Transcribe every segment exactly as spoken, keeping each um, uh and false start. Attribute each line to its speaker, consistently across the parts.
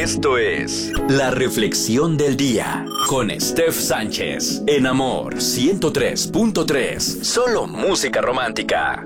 Speaker 1: Esto es La Reflexión del Día con Steph Sánchez en Amor ciento tres punto tres. Solo música romántica.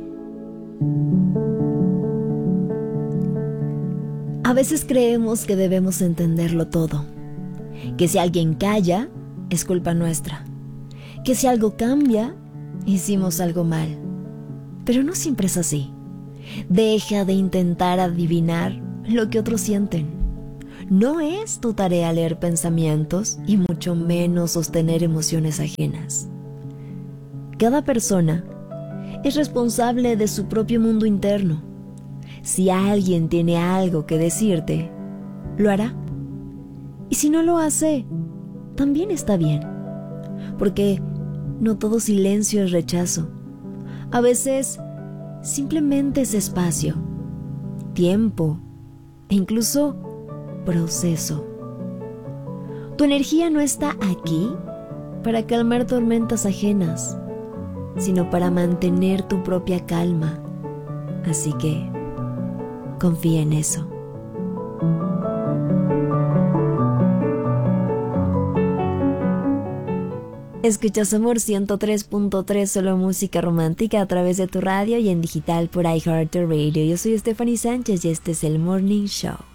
Speaker 2: A veces creemos que debemos entenderlo todo, que si alguien calla, es culpa nuestra, que si algo cambia, hicimos algo mal. Pero no siempre es así. Deja de intentar adivinar lo que otros sienten. No es tu tarea leer pensamientos y mucho menos sostener emociones ajenas. Cada persona es responsable de su propio mundo interno. Si alguien tiene algo que decirte, lo hará. Y si no lo hace, también está bien. Porque no todo silencio es rechazo. A veces simplemente es espacio, tiempo e incluso proceso. Tu energía no está aquí para calmar tormentas ajenas, sino para mantener tu propia calma. Así que confía en eso. Escuchas Amor ciento tres punto tres, solo música romántica a través de tu radio y en digital por iHeartRadio. Yo soy Stephanie Sánchez y este es el Morning Show.